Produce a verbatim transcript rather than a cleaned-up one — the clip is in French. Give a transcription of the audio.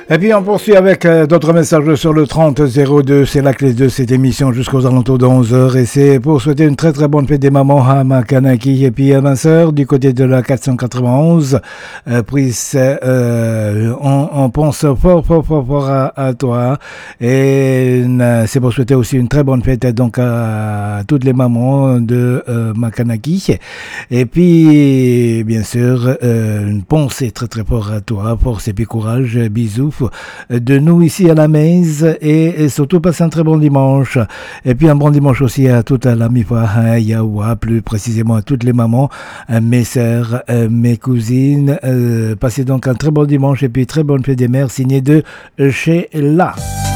Et puis on poursuit avec euh, d'autres messages sur le trente zéro deux. C'est la clé de cette émission jusqu'aux alentours de onze heures. Et c'est pour souhaiter une très très bonne fête des mamans à Makanaki et puis à ma sœur du côté de la quatre cent quatre-vingt-onze. Euh, Pris, euh, on, on pense fort fort fort fort à, à toi. Et euh, c'est pour souhaiter aussi une très bonne fête donc à toutes les mamans de euh, Makanaki. Et puis bien sûr euh, une pensée très très fort à toi. Force et puis courage. Bisous de nous ici à la Maise et, et surtout passez un très bon dimanche et puis un bon dimanche aussi à toute la Mifa Yaoua, plus précisément à toutes les mamans, mes sœurs, mes cousines. Euh, passez donc un très bon dimanche et puis très bonne fête des mères signée de Sheila.